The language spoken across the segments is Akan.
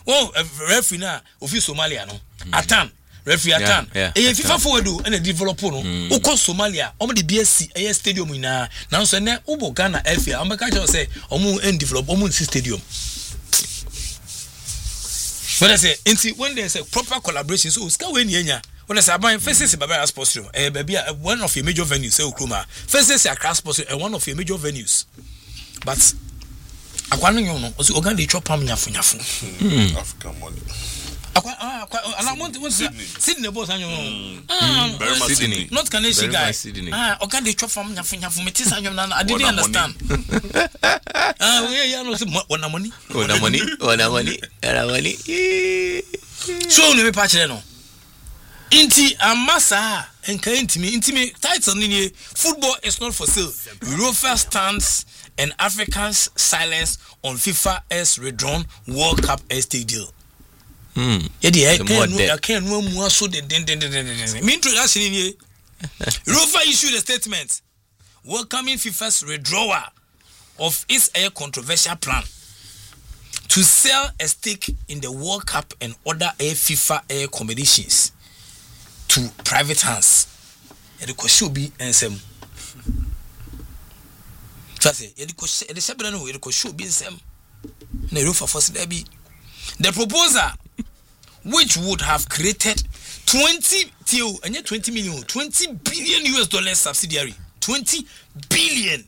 Oh, referee na ofi Somalia no. Atan referee Atan. FIFA forward do and develop no. Oko Somalia, omo de BSC eye stadium ina. Now so na Ubo Ghana FA, omo ka say omo en develop omo stadium. But I say, when there's a proper collaboration, so ska we nyanya. When I say about first Baba Sports Room, baby one of your major venues, say Okroma. First is Accra Sports Room, one of your major venues. But akwano you know, so ogan dey chop am nyafu. African money. And I want Sydney boss anyo. Sydney. Not Kaneshie guy. Ogan dey chop am nyafu. Me tisa anyo na I didn't understand. Yeah, no say one money. So no me patch no. Inti amasa enka intimi title ni football is not for sale. UEFA stands and Africans silence on FIFA's withdrawn World Cup estate deal. I can't no more so den. Me introduction ni UEFA issued a statement welcoming FIFA's withdrawal of its controversial plan to sell a stake in the World Cup and other FIFA competitions to private hands. The question be ensem. Fase, the sebra no, the question be ensem. Na UEFA force there be. The proposal, which would have created 20 million, $20 billion US subsidiary, 20 billion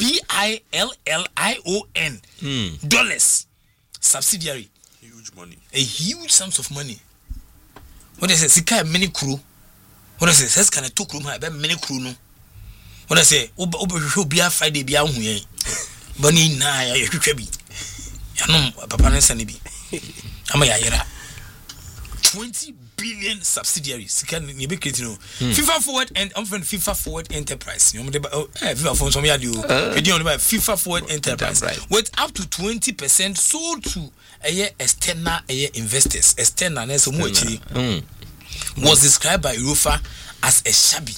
billion dollars subsidiary. Huge money. A huge sums of money. What is it? Sika many crew. What is it? Says can I talk room have many crew no. What I say? Obo be a Friday be a hu yen. Bani na ya hwehwe bi. Ya no papa na sane bi. Ama ya yera. 20 billion subsidiaries. Sika ni be create no. FIFA Forward and FIFA Forward Enterprise. You FIFA Forward some ya do. We on by FIFA Forward Enterprise with up to 20% sold to external investors. External na so much was described by UEFA as a shabby.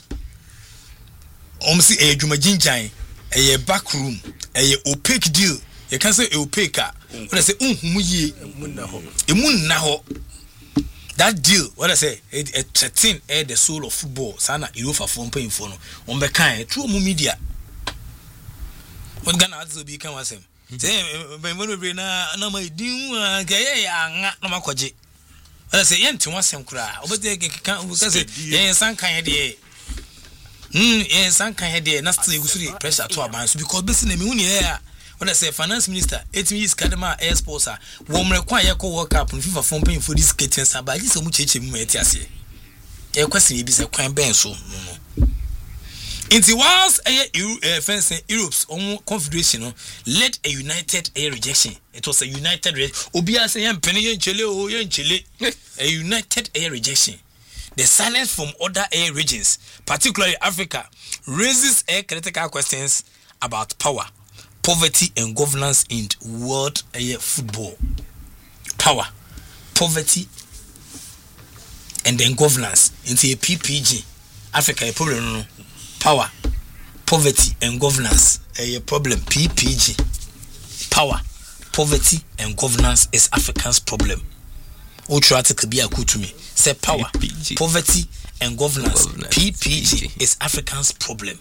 Omsi juma jinjan a back room, a opaque deal. You can say opaque. What I say yie emun na ho. That deal, what I say, it threaten the soul of football. Sana UEFA for paying for no. On the kind through media. What Ghana has be come as him. Say when we na my dim na makoje. I say yen to wasem kra obete kan say yen san kan de yen san kan de na still egusuri pressure to aban so because besi na me hu ne ya when I say finance minister 8 years kadema air sports a wo mrekwan ye ko World Cup no FIFA fon pay for this kitchen saba ji so mu cheche mu etiase e kwese e bi se kwan ben so no Inti was Europe's own confederation led a united rejection. It was a united Obia say penny Chile a united rejection. The silence from other regions, particularly Africa, raises critical questions about power, poverty, and governance in world football. Power, poverty, and then governance into a PPG. Africa a problem. No. Power, poverty, and governance a problem. PPG. Power, poverty, and governance is Africa's problem. Ultra could be a coup to me. Say power, PPG. Poverty, and governance. PPG is Africa's problem.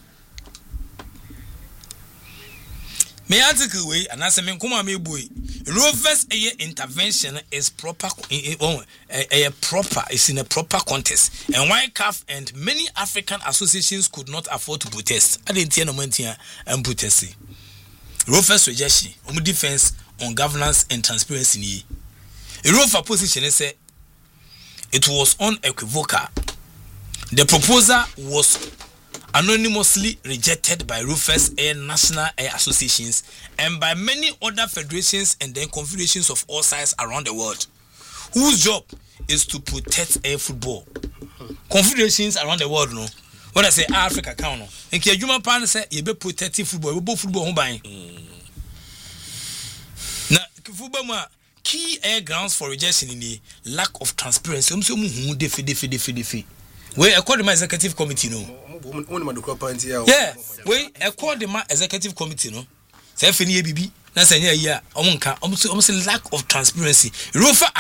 Me article way and as a man come me boy. Rovers intervention is proper is in a proper context. And why CAF and many African associations could not afford to protest. I didn't hear no man here and protest. Rovers rejection on defense on governance and transparency. A Rover position is it was unequivocal. The proposal was anonymously rejected by Rufus Air National Air Associations and by many other federations and then confederations of all sizes around the world, whose job is to protect air football. Confederations around the world, no. What I say, Africa count no. And Kejuma Pan say you be protecting football, we both football home buying. Now, football key air grounds for rejection in the lack of transparency. Defi. We according my executive committee, no. Yeah, we according my executive committee, no. Say fini bibi na sanya ya omunka almost lack of transparency. Rofa